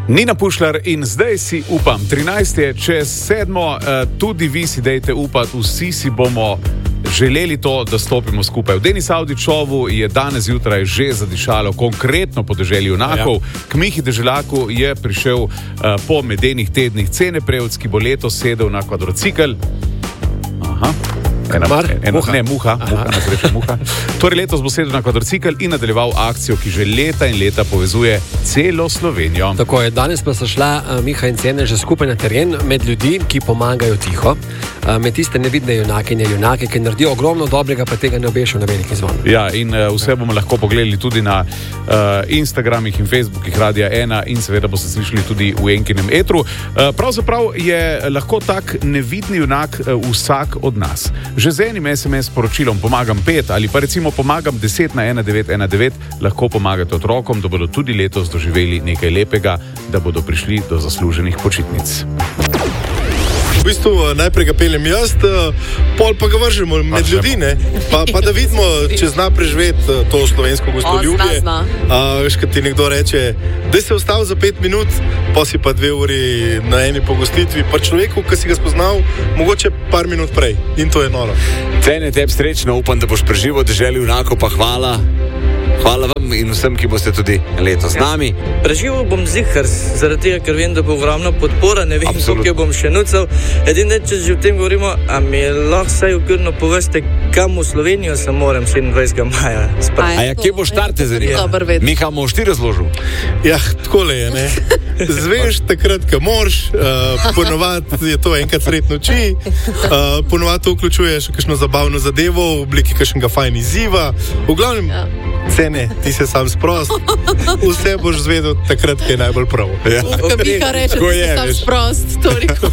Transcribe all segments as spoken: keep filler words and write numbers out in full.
Nina Pušlar in zdaj si upam, trinajst je čez sedmo, tudi vi si dejte upati, vsi si bomo želeli to, da stopimo skupaj. V Denis Avdićovu je danes jutraj že zadišalo konkretno po deželi junakov. Ja. K Mihi Deželaku je prišel uh, po medenih tednih Cene Prevc, ki bo letos sedel na kvadrocikl. Aha. Ena, ena, muha. Ne, muha, muha, na srečo muha. Torej letos bo sedel na kvadrocikl in nadaljeval akcijo, ki že leta in leta povezuje celo Slovenijo. Tako je, danes pa so šla uh, Miha in Cene že skupaj na teren med ljudi, ki pomagajo tiho, uh, med tiste nevidne junake in junake, ki naredijo ogromno dobrega, pa tega ne obešijo na veliki zvon. Ja, in uh, vse bomo lahko pogledali tudi na uh, Instagramih in Facebookih Radia ena in seveda boste slišali tudi v Enkinem etru. Uh, pravzaprav je lahko tak nevidni junak uh, vsak od nas. Že z enim es em es sporočilom pomagam pet ali pa recimo pomagam deset na ena devet ena devet lahko pomagate otrokom, da bodo tudi letos doživeli nekaj lepega, da bodo prišli do zasluženih počitnic. V bistvu najprej ga peljem jaz, pol pa ga vržemo med ljudi, ne? Pa, pa da vidimo, če zna preživeti to slovensko gostoljubje. Veš, kad ti nekdo reče, da se ostal za pet minut, pa si pa dve uri na eni pogostitvi, pa človeku, ki si ga spoznal, mogoče par minut prej. In to je noro. Cene, tebi srečno, upam, da boš preživel deželi junakov, pa hvala. Hvala vam in vsem, ki boste tudi letos z nami. Preživel bom zihar, zaradi tega, ker vem, da bo ogromna podpora, ne vem, koliko bom še nucal. Edin reč, če že v tem govorimo, a mi lahko saj ukrno poveste, kam v Slovenijo se moram sedemindvajsetega maja spraviti. A ja, kje boš štarte zanima? Miha, boš ti razložil? Ja, takole je, ne. Zveš takrat, ko moraš, uh, ponovadi je to enkrat sred noči, uh, ponovadi to vključuješ kakšno zabavno zadevo v obliki kakšnega fajn izziva. V glavnem, ja. Cene, ti se sam sprost, vse boš zvedel takrat, kaj je najbolj prav. Ja. Ko Miha reče, da si sam sprost, toliko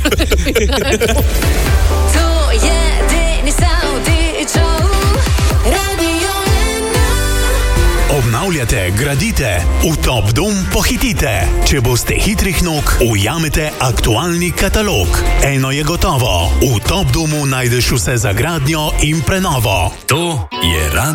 To je Denis Avdićov, Radio ena. Obnavljate, gradite, v Top Dom pohitite. Če boste hitrih nog, ujamete aktualni katalog. Eno je gotovo, v Top Domu najdeš vse za gradnjo in prenovo. To je Radio